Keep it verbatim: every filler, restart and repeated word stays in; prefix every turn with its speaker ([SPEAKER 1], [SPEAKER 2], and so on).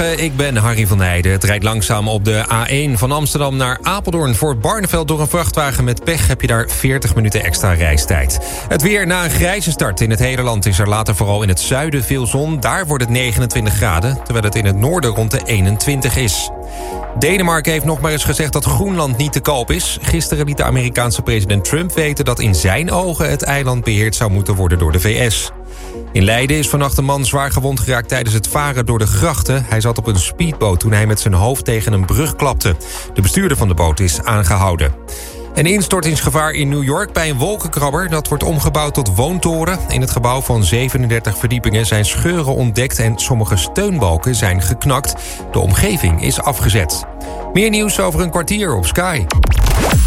[SPEAKER 1] Goedemorgen, ik ben Harry van Heijden. Het rijdt langzaam op de A één van Amsterdam naar Apeldoorn. Voor Barneveld door een vrachtwagen met pech heb je daar veertig minuten extra reistijd. Het weer na een grijze start in het hele land is er later vooral in het zuiden veel zon. Daar wordt het negenentwintig graden, terwijl het in het noorden rond de eenentwintig is. Denemarken heeft nog maar eens gezegd dat Groenland niet te koop is. Gisteren liet de Amerikaanse president Trump weten dat in zijn ogen het eiland beheerd zou moeten worden door de V S. In Leiden is vannacht een man zwaar gewond geraakt tijdens het varen door de grachten. Hij zat op een speedboot toen hij met zijn hoofd tegen een brug klapte. De bestuurder van de boot is aangehouden. Een instortingsgevaar in New York bij een wolkenkrabber. Dat wordt omgebouwd tot woontoren. In het gebouw van zevenendertig verdiepingen zijn scheuren ontdekt en sommige steunbalken zijn geknakt. De omgeving is afgezet. Meer nieuws over een kwartier op Sky.